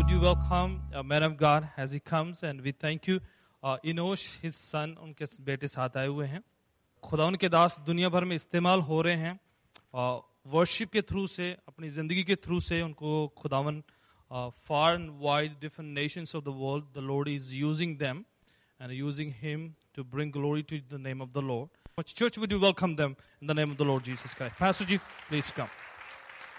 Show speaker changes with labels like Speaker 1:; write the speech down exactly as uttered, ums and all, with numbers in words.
Speaker 1: would you welcome a man of God as he comes, and we thank you. Uh, Enosh, his son, उनके बेटे साथ आए हुए हैं. खुदा उनके दास दुनिया भर में इस्तेमाल हो रहे हैं. वर्शिप के थ्रू से, अपनी ज़िंदगी के थ्रू से उनको खुदावन uh, far and wide different nations of the world, the Lord is using them and using him to bring glory to the name of the Lord. Church, would you welcome them in the name of the Lord Jesus Christ? Pastor G, please come.